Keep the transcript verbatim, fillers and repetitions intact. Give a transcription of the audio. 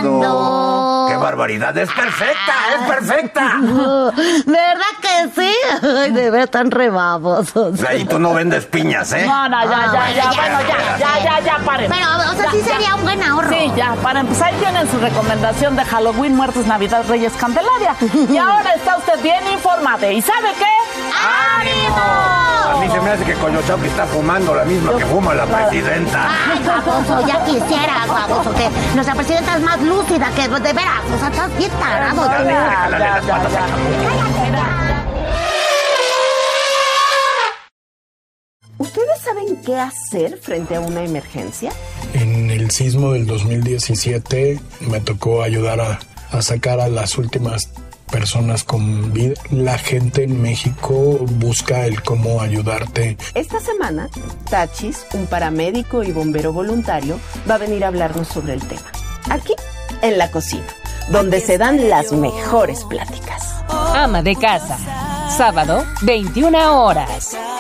Fernando. ¡Qué barbaridad! ¡Es perfecta! ¡Es perfecta! ¿Verdad que sí? Ay, de ver tan rebabosos. Y tú no vendes piñas, ¿eh? No, no, ya, ya, ya, bueno, ya, ya, ya, ya, paren. Pero, o sea, ya, sí ya. sería un buen ahorro. Sí, ya, para empezar, ahí tienen su recomendación de Halloween, Muertos, Navidad, Reyes, Candelaria. Y ahora está usted bien informado. ¿Y sabe qué? ¡Ánimo! A mí se me hace que Coyochoqui está fumando la misma que fuma la presidenta. Ay, baboso, ya quisiera, baboso, que nuestra presidenta es más lúcida que de veras. O sea, estás bien tarado. Ya, tú. déjale jalarle las patas a ¿Ustedes saben qué hacer frente a una emergencia? En el sismo del dos mil diecisiete me tocó ayudar a, a sacar a las últimas personas con vida. La gente en México busca el cómo ayudarte. Esta semana, Tachis, un paramédico y bombero voluntario, va a venir a hablarnos sobre el tema. Aquí, en la cocina, donde se dan las mejores pláticas. Ama de casa. Sábado, veintiuna horas.